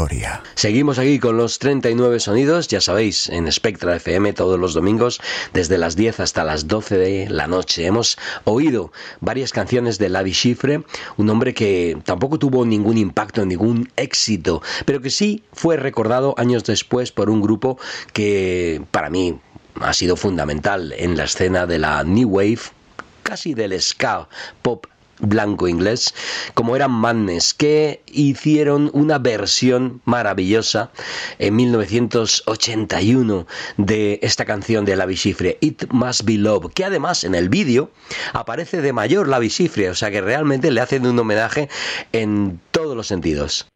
historia. Seguimos aquí con los 39 sonidos, ya sabéis, en Spectra FM todos los domingos, desde las 10 hasta las 12 de la noche. Hemos oído varias canciones de Lavi Schifrin, un hombre que tampoco tuvo ningún impacto, ningún éxito, pero que sí fue recordado años después por un grupo que para mí ha sido fundamental en la escena de la New Wave, casi del ska pop blanco inglés, como eran Madness, que hicieron una versión maravillosa en 1981 de esta canción de Lavi Schifrin, It Must Be Love, que además en el vídeo aparece de mayor Lavi Schifrin, o sea que realmente le hacen un homenaje en todos los sentidos.